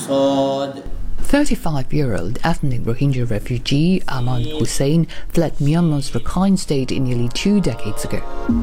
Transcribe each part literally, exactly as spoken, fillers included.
thirty-five-year-old ethnic Rohingya refugee Aman Hussein fled Myanmar's Rakhine state nearly two decades ago.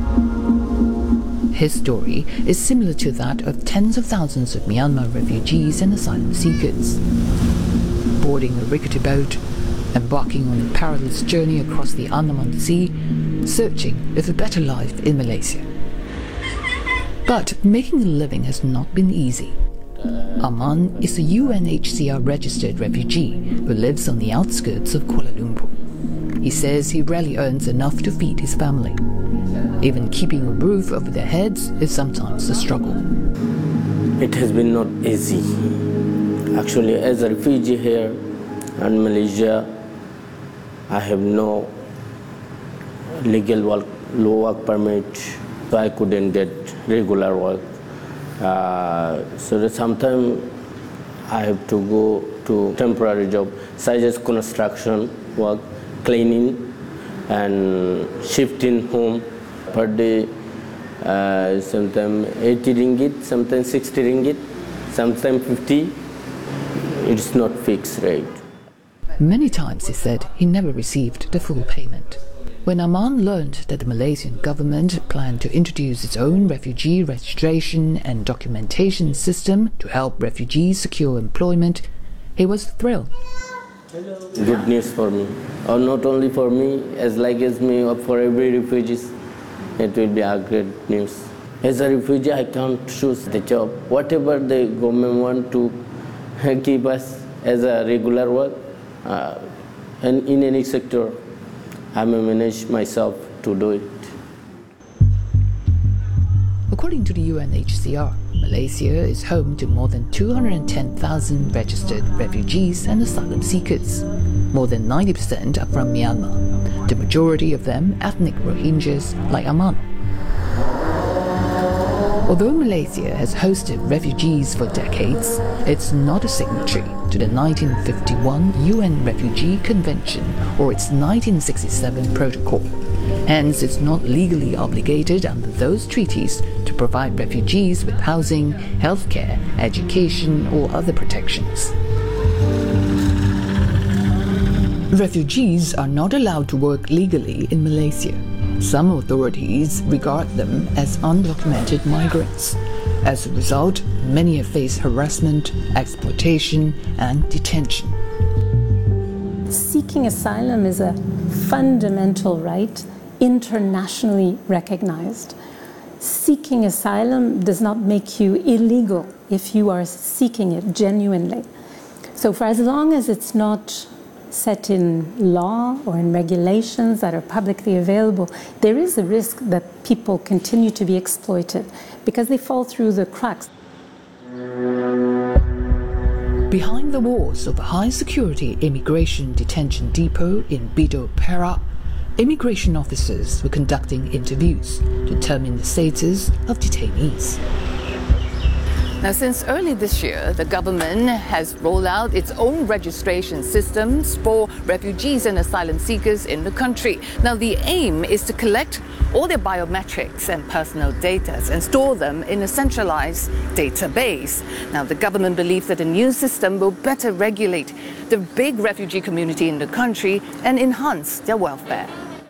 His story is similar to that of tens of thousands of Myanmar refugees and asylum seekers. Boarding a rickety boat, embarking on a perilous journey across the Andaman Sea, searching for a better life in Malaysia. But making a living has not been easy. Aman is a U N H C R-registered refugee who lives on the outskirts of Kuala Lumpur. He says he rarely earns enough to feed his family. Even keeping a roof over their heads is sometimes a struggle. It has been not easy. Actually, as a refugee here in Malaysia, I have no legal work, work permit, so I couldn't get regular work. Uh, so that sometimes I have to go to temporary job, such as construction work, cleaning, and shifting home per day. Uh, sometimes eighty ringgit, sometimes sixty ringgit, sometimes fifty. It's not fixed rate. Many times, he said, he never received the full payment. When Aman learned that the Malaysian government planned to introduce its own refugee registration and documentation system to help refugees secure employment, he was thrilled. Good news for me, or not only for me, as like as me, or for every refugee, it will be a great news. As a refugee, I can't choose the job. Whatever the government want to give us as a regular work, uh, and in any sector, I may manage myself to do it. According to the U N H C R, Malaysia is home to more than two hundred ten thousand registered refugees and asylum seekers. More than ninety percent are from Myanmar, the majority of them ethnic Rohingyas like Aman. Although Malaysia has hosted refugees for decades, it's not a signatory to the nineteen fifty-one U N Refugee Convention or its nineteen sixty-seven Protocol. Hence, it's not legally obligated under those treaties to provide refugees with housing, healthcare, education, or other protections. Refugees are not allowed to work legally in Malaysia. Some authorities regard them as undocumented migrants. As a result, many have faced harassment, exploitation, and detention. Seeking asylum is a fundamental right, internationally recognized. Seeking asylum does not make you illegal if you are seeking it genuinely. So for as long as it's not set in law or in regulations that are publicly available, there is a risk that people continue to be exploited because they fall through the cracks. Behind the walls of a high-security immigration detention depot in Bido, Perak, immigration officers were conducting interviews to determine the status of detainees. Now, since early this year, the government has rolled out its own registration systems for refugees and asylum seekers in the country. Now, the aim is to collect all their biometrics and personal data and store them in a centralized database. Now, the government believes that the new system will better regulate the big refugee community in the country and enhance their welfare.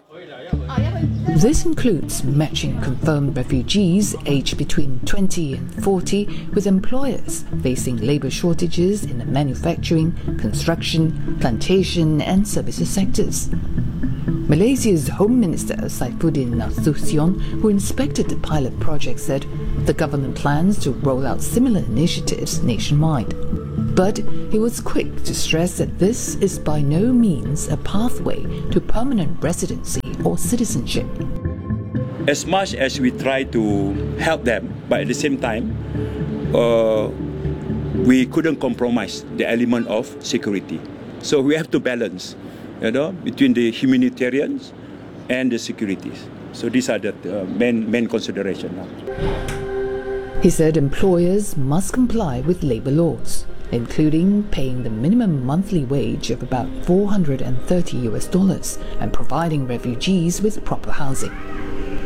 This includes matching confirmed refugees aged between twenty and forty with employers facing labour shortages in the manufacturing, construction, plantation and services sectors. Malaysia's Home Minister Saifuddin Nasution, who inspected the pilot project, said the government plans to roll out similar initiatives nationwide. But he was quick to stress that this is by no means a pathway to permanent residency or citizenship. As much as we try to help them, but at the same time, uh, we couldn't compromise the element of security. So we have to balance, you know, between the humanitarians and the securities. So these are the uh, main main considerations now. He said employers must comply with labour laws, including paying the minimum monthly wage of about four hundred thirty US dollars and providing refugees with proper housing.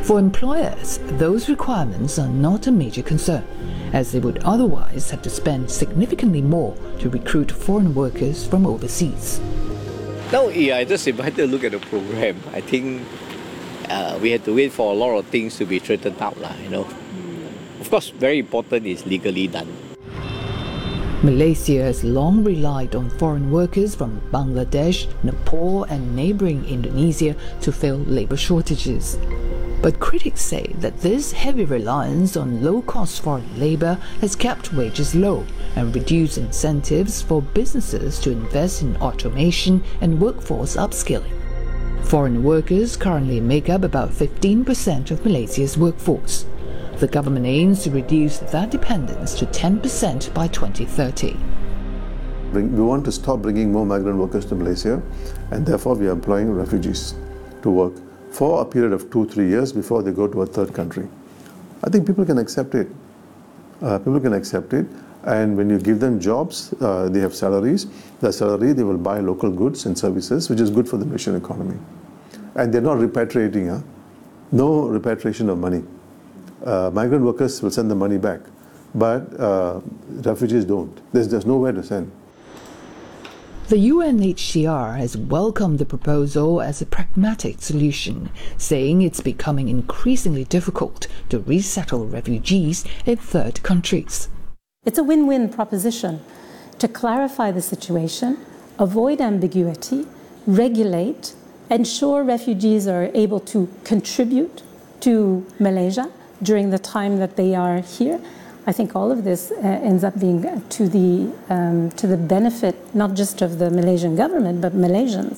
For employers, those requirements are not a major concern, as they would otherwise have to spend significantly more to recruit foreign workers from overseas. No, yeah, I just invited to look at the program. I think uh, we had to wait for a lot of things to be straightened out, lah, you know. Of course, very important is legally done. Malaysia has long relied on foreign workers from Bangladesh, Nepal and neighbouring Indonesia to fill labour shortages. But critics say that this heavy reliance on low-cost foreign labour has kept wages low and reduced incentives for businesses to invest in automation and workforce upskilling. Foreign workers currently make up about fifteen percent of Malaysia's workforce. The government aims to reduce that dependence to ten percent by twenty thirty. We want to stop bringing more migrant workers to Malaysia, and therefore we are employing refugees to work for a period of two, three years before they go to a third country. I think people can accept it. Uh, people can accept it, and when you give them jobs, uh, they have salaries. The salary, they will buy local goods and services, which is good for the Malaysian economy. And they're not repatriating, huh? No repatriation of money. Uh, migrant workers will send the money back, but uh, refugees don't. There's, there's nowhere to send. The U N H C R has welcomed the proposal as a pragmatic solution, saying it's becoming increasingly difficult to resettle refugees in third countries. It's a win-win proposition to clarify the situation, avoid ambiguity, regulate, ensure refugees are able to contribute to Malaysia during the time that they are here. I think all of this uh, ends up being to the, um, to the benefit not just of the Malaysian government, but Malaysians.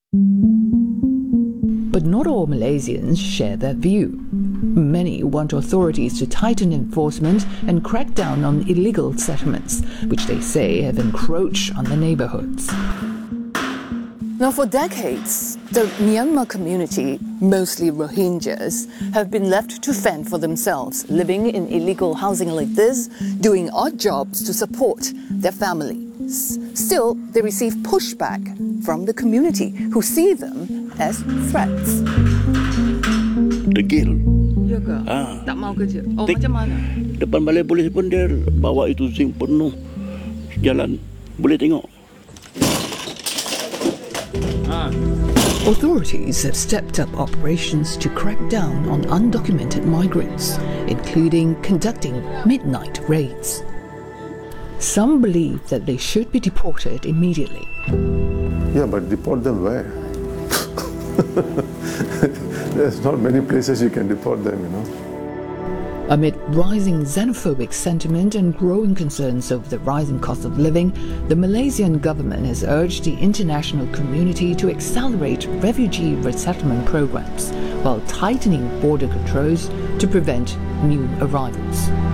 But not all Malaysians share that view. Many want authorities to tighten enforcement and crack down on illegal settlements, which they say have encroached on the neighbourhoods. Now, for decades, the Myanmar community, mostly Rohingyas, have been left to fend for themselves, living in illegal housing like this, doing odd jobs to support their families. Still, they receive pushback from the community, who see them as threats. Degil. Ya ke? Ah. Tak mau kerja. Oh, Dek, macam mana? Depan balai polis pun dia bawa itu zinc penuh jalan. Boleh tengok. Authorities have stepped up operations to crack down on undocumented migrants, including conducting midnight raids. Some believe that they should be deported immediately. Yeah, but deport them where? There's not many places you can deport them, you know. Amid rising xenophobic sentiment and growing concerns over the rising cost of living, the Malaysian government has urged the international community to accelerate refugee resettlement programs while tightening border controls to prevent new arrivals.